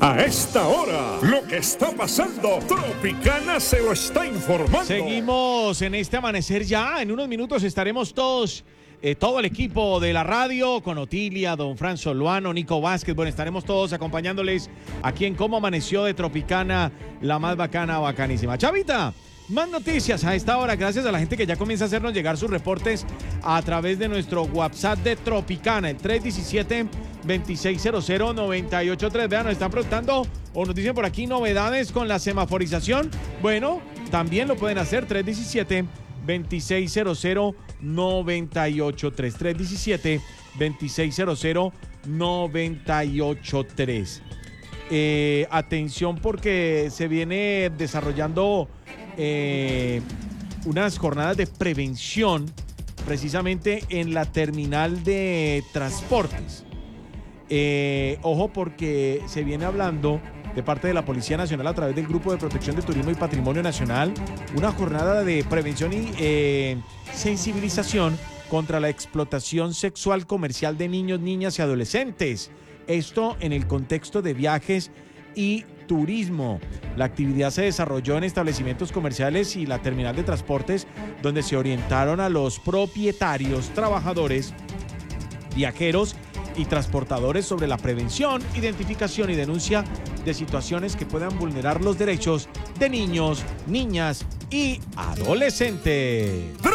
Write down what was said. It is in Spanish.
A esta hora, lo que está pasando, Tropicana se lo está informando. Seguimos en este amanecer ya. En unos minutos estaremos todos, todo el equipo de la radio, con Otilia, don Fran Soluano, Nico Vázquez. Bueno, estaremos todos acompañándoles aquí en Cómo Amaneció de Tropicana, la más bacana, bacanísima. Chavita, más noticias a esta hora, gracias a la gente que ya comienza a hacernos llegar sus reportes a través de nuestro WhatsApp de Tropicana, el 317-2600-983. Vean, nos están preguntando o nos dicen por aquí novedades con la semaforización. Bueno, también lo pueden hacer, 317-2600-983. 317-2600-983. Atención porque se viene desarrollando unas jornadas de prevención precisamente en la terminal de transportes. Ojo porque se viene hablando de parte de la Policía Nacional a través del Grupo de Protección de Turismo y Patrimonio Nacional, una jornada de prevención y sensibilización contra la explotación sexual comercial de niños, niñas y adolescentes. Esto en el contexto de viajes y turismo. La actividad se desarrolló en establecimientos comerciales y la terminal de transportes, donde se orientaron a los propietarios, trabajadores, viajeros y transportadores sobre la prevención, identificación y denuncia de situaciones que puedan vulnerar los derechos de niños, niñas y adolescentes.